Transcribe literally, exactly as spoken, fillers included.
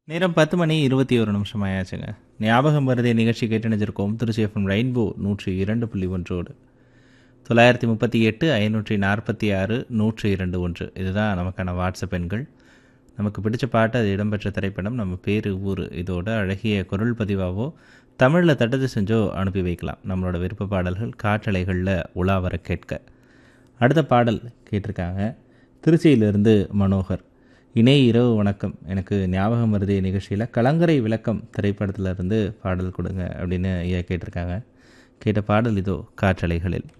நேரம் பத்து மணி இருபத்தி ஒரு நிமிஷம் ஆயாச்சுங்க. ஞாபகம் வருதே நிகழ்ச்சி கேட்டணிஞ்சிருக்கோம் திருச்சி எஃப்எம் ரெயின்போ நூற்றி இரண்டு புள்ளி ஒன்றோடு. தொள்ளாயிரத்தி முப்பத்தி எட்டு ஐநூற்றி நாற்பத்தி ஆறு நூற்றி இரண்டு ஒன்று இதுதான் நமக்கான வாட்ஸ்அப் எண்கள். நமக்கு பிடிச்ச பாட்டு, அது இடம்பெற்ற திரைப்படம், நம்ம பேர், ஊர், இதோட அழகிய குரல் பதிவாவோ தமிழில் தட்டது செஞ்சோ அனுப்பி வைக்கலாம். நம்மளோட விருப்ப பாடல்கள் காற்றலைகளில் உலா வர கேட்க. அடுத்த பாடல் கேட்டிருக்காங்க திருச்சியிலிருந்து மனோகர். இணைய இரவு வணக்கம், எனக்கு ஞாபகம் வருதே நிகழ்ச்சியில் கலங்கரை விளக்கம் திரைப்படத்திலிருந்து பாடல் கொடுங்க அப்படின்னு ஐயா கேட்டிருக்காங்க. கேட்ட பாடல் இதோ காற்றலைகளில்.